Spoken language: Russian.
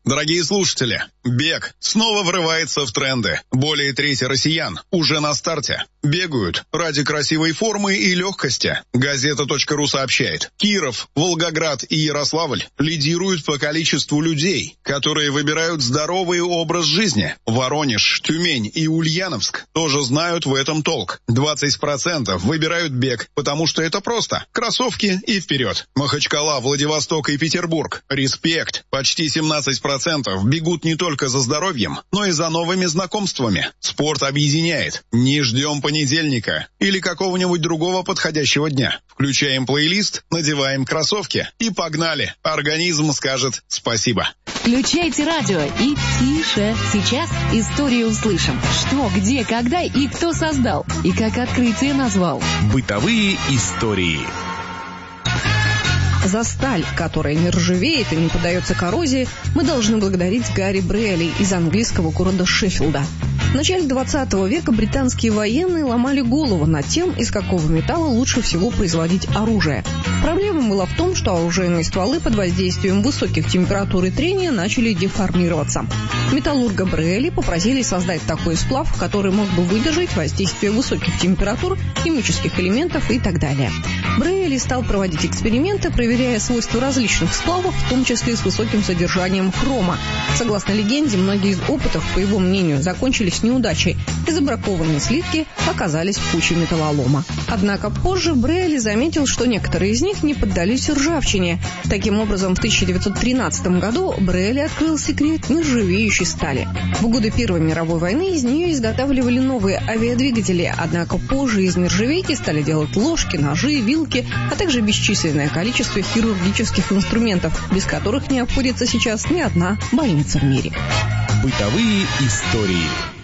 Дорогие слушатели, бег снова врывается в тренды. Более трети россиян уже на старте. Бегают ради красивой формы и легкости. Газета.ру сообщает, Киров, Волгоград и Ярославль лидируют по количеству людей, которые выбирают здоровый образ жизни. Воронеж, Тюмень и Ульяновск тоже знают в этом толк. 20% выбирают бег, потому что это просто. Кроссовки и вперед. Махачкала, Владивосток и Петербург. Респект. Почти 17% бегут не только за здоровьем, но и за новыми знакомствами. Спорт объединяет. Не ждем понедельника или какого-нибудь другого подходящего дня. Включаем плейлист, надеваем кроссовки и погнали. Организм скажет спасибо. Включайте радио и тише. Сейчас историю услышим. Что, где, когда и кто создал. И как открытие назвал. Бытовые истории. За сталь, которая не ржавеет и не поддается коррозии, мы должны благодарить Гарри Брэйли из английского города Шеффилда. В начале 20 века британские военные ломали голову над тем, из какого металла лучше всего производить оружие. Проблема была в том, что оружейные стволы под воздействием высоких температур и трения начали деформироваться. Металлурга Брэйли попросили создать такой сплав, который мог бы выдержать воздействие высоких температур, химических элементов и так далее. Брэйли стал проводить эксперименты, проверяя свойства различных сплавов, в том числе с высоким содержанием хрома. Согласно легенде, многие из опытов, по его мнению, закончились неудачей, и забракованные слитки оказались в куче металлолома. Однако позже Брэйли заметил, что некоторые из них не поддались ржавчине. Таким образом, в 1913 году Брэйли открыл секрет нержавеющей стали. В годы Первой мировой войны из нее изготавливали новые авиадвигатели, однако позже из нержавейки стали делать ложки, ножи, вилки, а также бесчисленное количество хирургических инструментов, без которых не обходится сейчас ни одна больница в мире. Бытовые истории.